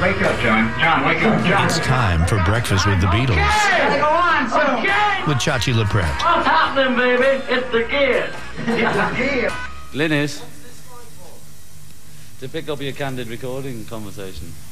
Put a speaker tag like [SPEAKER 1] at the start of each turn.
[SPEAKER 1] Wake up, John. John, wake up, John.
[SPEAKER 2] It's time for Breakfast with the Beatles.
[SPEAKER 1] Okay, go on, so. Okay.
[SPEAKER 2] With Chachi LaPrette.
[SPEAKER 3] What's happening, baby? It's the gear.
[SPEAKER 1] It's the gear.
[SPEAKER 4] Linus, to pick up your candid recording conversation.